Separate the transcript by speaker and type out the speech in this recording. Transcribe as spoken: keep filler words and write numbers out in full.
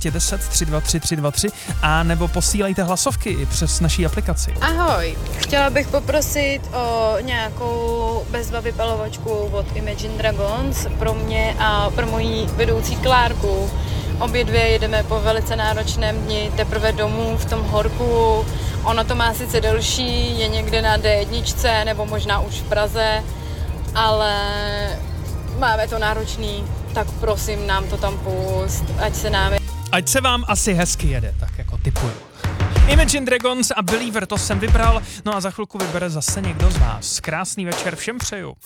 Speaker 1: dvě deset tři dva tři tři dva tři a nebo posílejte hlasovky přes naší aplikaci.
Speaker 2: Ahoj, chtěla bych poprosit o nějakou bezbavypalovačku od Imagine Dragons pro mě a pro mojí vedoucí Klárku. Obě dvě jedeme po velice náročném dni teprve domů v tom horku. Ono to má sice delší, je někde na dé jedna nebo možná už v Praze, ale máme to náročný, tak prosím nám to tam pust, ať se nám...
Speaker 1: Ať se vám asi hezky jede, tak jako tipuju. Imagine Dragons a Believer, to jsem vybral, no a za chvilku vybere zase někdo z vás. Krásný večer všem přeju.